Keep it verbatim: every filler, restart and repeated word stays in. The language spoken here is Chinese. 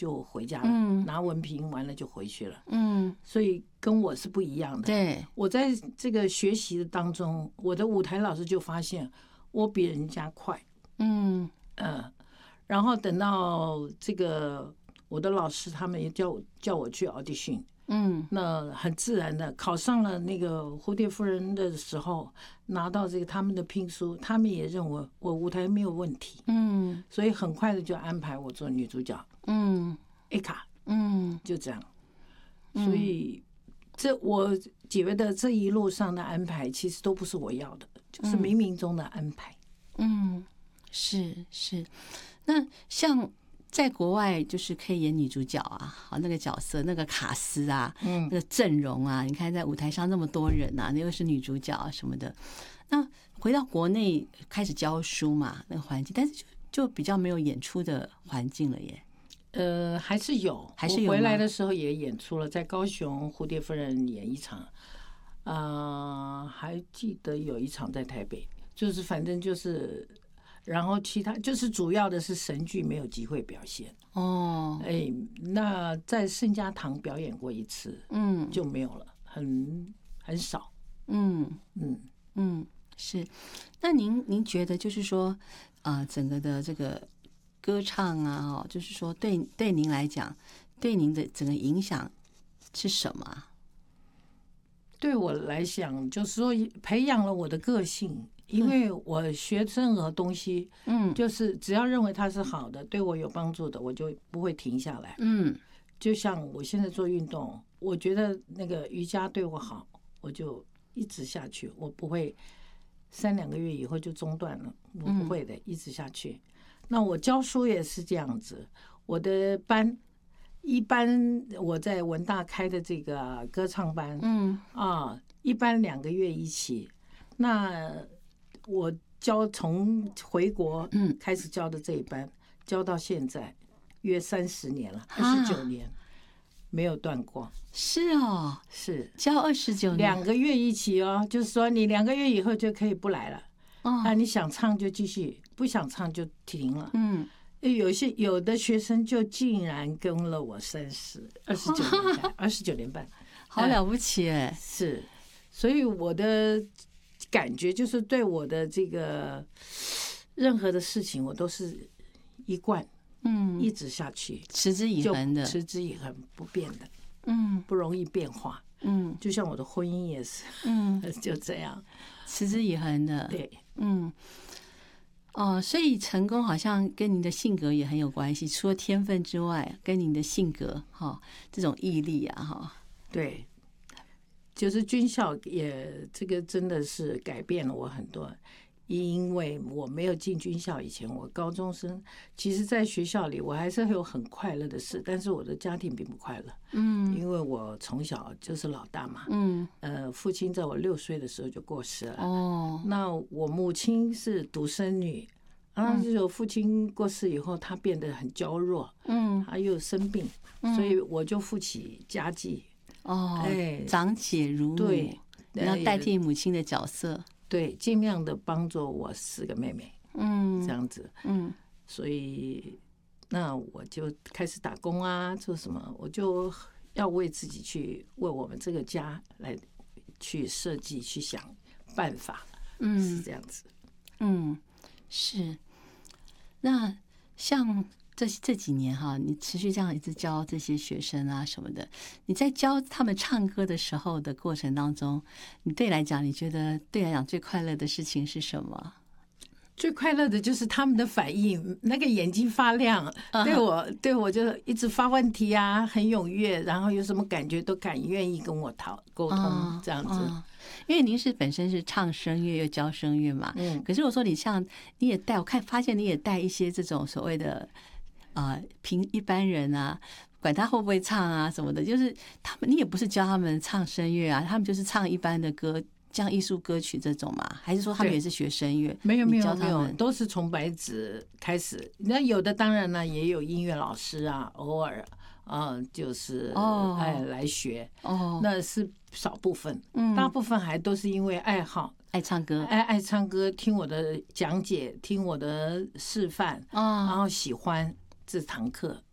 就回家了， 嗯， 拿文凭完了就回去了。 嗯， 所以跟我是不一样的。 对， 我在这个学习的当中，我的舞台老师就发现我比人家快， 嗯嗯，然后等到这个我的老师他们也叫我叫我去 audition。 嗯， 那很自然的考上了那个蝴蝶夫人的时候，拿到这个他们的聘书，他们也认为我舞台没有问题， 嗯， 所以很快的就安排我做女主角， 嗯 A 卡， 嗯， 就这样。所以这我觉得这一路上的安排其实都不是我要的，就是冥冥中的安排。 嗯，是是。那像在国外就是可以演女主角啊，好那个角色那个卡斯啊， 嗯， 那个阵容啊，你看在舞台上那么多人啊，那又是女主角啊什么的。那回到国内开始教书嘛，那个环境，但是就就比较没有演出的环境了耶。 呃，还是有， 还是有吗。 我回来的时候也演出了，在高雄蝴蝶夫人演一场，呃，还记得有一场在台北，就是反正就是。然后其他就是主要的是神剧没有机会表现哦， 哎，那在圣家堂表演过一次， 嗯， 就没有了，很很少， 嗯嗯嗯，是。那您您觉得就是说，啊、呃，整个的这个歌唱啊，哦，就是说对对您来讲，对您的整个影响是什么啊？ 对我来讲，就是说培养了我的个性。因为我学任何东西，嗯，就是只要认为它是好的，对我有帮助的，我就不会停下来。嗯，就像我现在做运动，我觉得那个瑜伽对我好，我就一直下去，我不会三两个月以后就中断了，我不会的，一直下去。那我教书也是这样子，我的班一般我在文大开的这个歌唱班，嗯啊，一般两个月一期，那。我教从回国开始教的这一班，教到现在约三十年了，二十九年没有断过。 是哦， 是教二十九年， 两个月一期哦，就是说你两个月以后就可以不来了。哦，啊，你想唱就继续，不想唱就停了。嗯，有些有的学生就竟然跟了我三十二十九年半，二十九年半， 好了不起哎！ 是，所以我的。感觉就是对我的这个任何的事情，我都是一贯，嗯，一直下去， 持之以恒的， 持之以恒不变的， 嗯， 不容易变化，嗯，就像我的婚姻也是，嗯，就这样， 持之以恒的， 对， 嗯，哦，所以成功好像跟您的性格也很有关系，除了天分之外，跟您的性格哈，这种毅力啊，哈， 对。就是军校也这个真的是改变了我很多，因为我没有进军校以前，我高中生其实在学校里我还是有很快乐的事，但是我的家庭并不快乐，嗯，因为我从小就是老大嘛，嗯，呃，父亲在我六岁的时候就过世了，哦，那我母亲是独生女，然后就是父亲过世以后，她变得很娇弱，嗯，她又生病，所以我就负起家计。 哦，哎，长姐如母，对，要代替母亲的角色， 对，尽量的帮助我四个妹妹，嗯，这样子，嗯，所以那我就开始打工啊，做什么，我就要为自己去为我们这个家来去设计、去想办法，嗯，是这样子， 嗯，是。那像。这这几年哈，你持续这样一直教这些学生啊什么的，你在教他们唱歌的时候的过程当中，你对来讲，你觉得对来讲最快乐的事情是什么？ 最快乐的就是他们的反应，那个眼睛发亮，对我对我就一直发问题啊，很踊跃，然后有什么感觉都敢愿意跟我讨沟通，这样子。 因为您是本身是唱声乐又教声乐嘛，嗯，可是我说你像你也带，我看发现你也带一些这种所谓的。啊、呃，凭一般人啊，管他会不会唱啊什么的，就是他们，你也不是教他们唱声乐啊，他们就是唱一般的歌，像艺术歌曲这种嘛，还是说他们也是学声乐？ 没有没有没有，都是从白纸开始。那有的当然呢，也有音乐老师啊，偶尔啊、呃，就是哦， 哎来学哦， 那是少部分，嗯，大部分还都是因为爱好。 爱唱歌， 爱爱唱歌，听我的讲解，听我的示范，哦、然后喜欢这堂课，